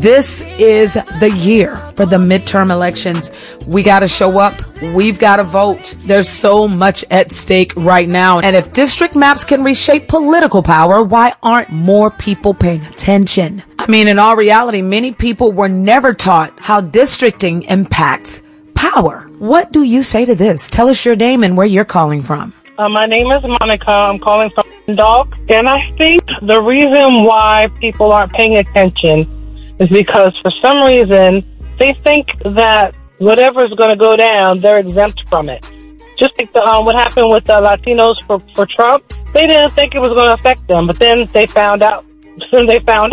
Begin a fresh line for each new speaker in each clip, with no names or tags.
This is the year for the midterm elections. We got to show up. We've got to vote. There's so much at stake right now. And if district maps can reshape political power, why aren't more people paying attention? I mean, in all reality, many people were never taught how districting impacts power. What do you say to this? Tell us your name and where you're calling from.
My name is Monica. I'm calling from Dundalk. And I think the reason why people aren't paying attention is because for some reason they think that whatever is going to go down, they're exempt from it. Just like what happened with the Latinos for Trump. They didn't think it was going to affect them, but then they found out. And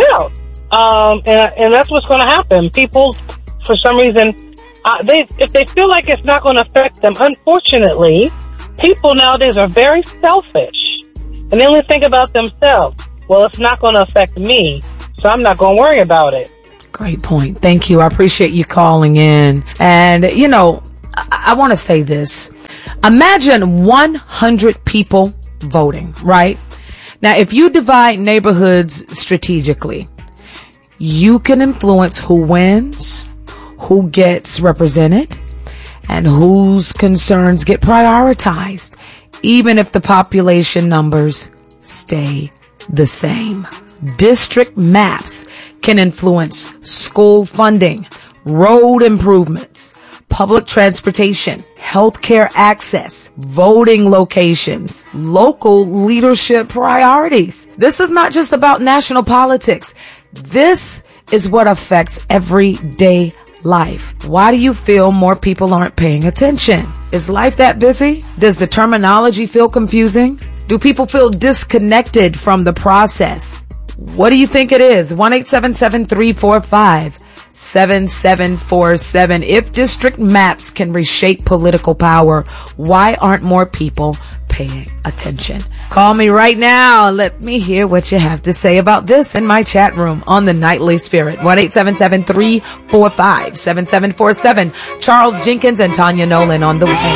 that's what's going to happen. People, for some reason, if they feel like it's not going to affect them, unfortunately, people nowadays are very selfish, and they only think about themselves. Well, it's not going to affect me, so I'm not going to worry about it.
Great point. Thank you. I appreciate you calling in. And, you know, I want to say this. Imagine 100 people voting, right? Now, if you divide neighborhoods strategically, you can influence who wins, who gets represented, and whose concerns get prioritized, even if the population numbers stay the same. District maps can influence school funding, road improvements, public transportation, healthcare access, voting locations, local leadership priorities. This is not just about national politics. This is what affects everyday life. Why do you feel more people aren't paying attention? Is life that busy? Does the terminology feel confusing? Do people feel disconnected from the process? What do you think it is? 1-877-345-7747. If district maps can reshape political power, why aren't more people paying attention? Call me right now. Let me hear what you have to say about this in my chat room on the Nightly Spirit. 1-877-345-7747. Charles Jenkins and Tanya Nolan on the way.